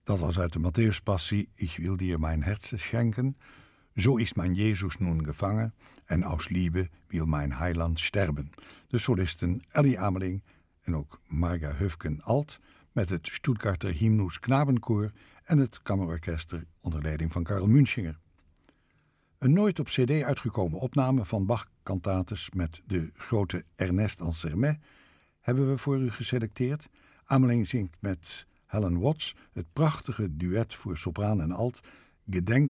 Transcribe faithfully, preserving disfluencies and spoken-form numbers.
Dat was uit de Matthäuspassie, Ich will dir mein Herz schenken. So ist mein Jesus nun gevangen en aus Liebe will mein Heiland sterben. De solisten Ellie Ameling en ook Marga Höfken-Alt met het Stuttgarter Hymnus Knabenkoor en het Kammerorkester onder leiding van Karl Münchinger. Een nooit op cd uitgekomen opname van Bach-cantates met de grote Ernest Ansermet hebben we voor u geselecteerd. Ameling zingt met Helen Watts het prachtige duet voor sopraan en alt Gedenk